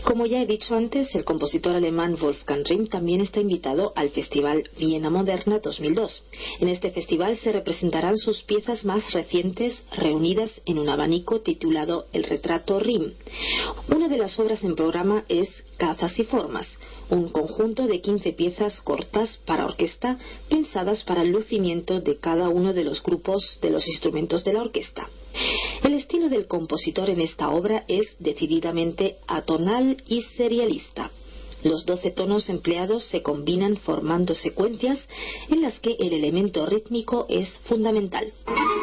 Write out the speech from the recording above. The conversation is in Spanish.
Como ya he dicho antes, el compositor alemán Wolfgang Rihm también está invitado al Festival Viena Moderna 2002. En este festival se representarán sus piezas más recientes reunidas en un abanico titulado El retrato Rihm. Una de las obras en programa es Cazas y Formas, un conjunto de 15 piezas cortas para orquesta pensadas para el lucimiento de cada uno de los grupos de los instrumentos de la orquesta. El estilo del compositor en esta obra es decididamente atonal y serialista. Los 12 tonos empleados se combinan formando secuencias en las que el elemento rítmico es fundamental.